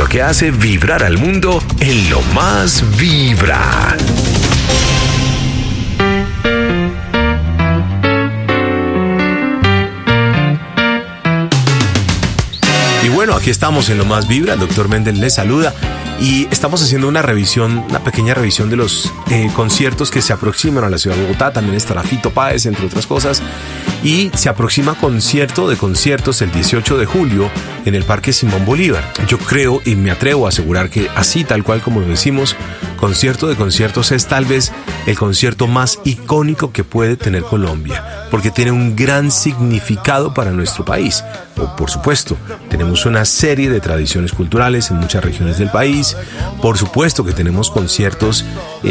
que hace vibrar al mundo en Lo Más Vibra. Y bueno, aquí estamos en Lo Más Vibra. El doctor Méndez les saluda y estamos haciendo una pequeña revisión de los conciertos que se aproximan a la ciudad de Bogotá. También estará Fito Páez, entre otras cosas. Y se aproxima concierto de conciertos el 18 de julio en el Parque Simón Bolívar. Yo creo y me atrevo a asegurar que así, tal cual como lo decimos, concierto de conciertos es tal vez el concierto más icónico que puede tener Colombia, porque tiene un gran significado para nuestro país. Por supuesto, tenemos una serie de tradiciones culturales en muchas regiones del país. Por supuesto que tenemos conciertos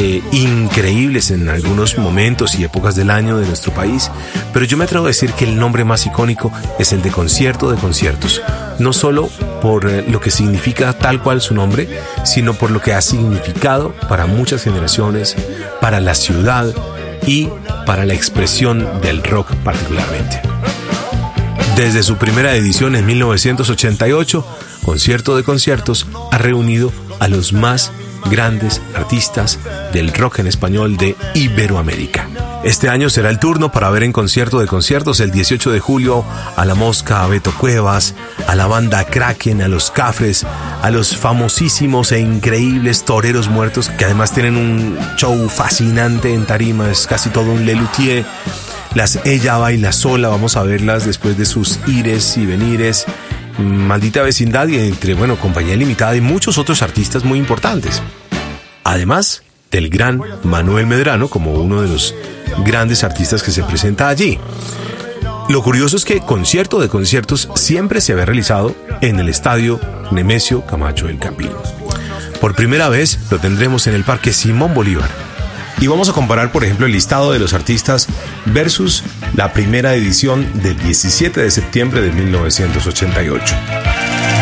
increíbles en algunos momentos y épocas del año de nuestro país, pero yo me atrevo a decir que el nombre más icónico es el de concierto de conciertos, no solo por lo que significa tal cual su nombre, sino por lo que ha significado para muchas generaciones, para la ciudad y para la expresión del rock particularmente. Desde su primera edición en 1988, Concierto de Conciertos ha reunido a los más grandes artistas del rock en español de Iberoamérica. Este año será el turno para ver en Concierto de Conciertos el 18 de julio a La Mosca, a Beto Cuevas, a la banda Kraken, a los Cafres, a los famosísimos e increíbles Toreros Muertos, que además tienen un show fascinante en tarima, es casi todo un Lelutier. Las Ella Baila Sola, vamos a verlas después de sus ires y venires, Maldita Vecindad y Compañía Limitada y muchos otros artistas muy importantes. Además del gran Manuel Medrano como uno de los grandes artistas que se presenta allí. Lo curioso es que Concierto de Conciertos siempre se había realizado en el estadio Nemesio Camacho del Campino. Por primera vez lo tendremos en el Parque Simón Bolívar. Y vamos a comparar, por ejemplo, el listado de los artistas versus la primera edición del 17 de septiembre de 1988.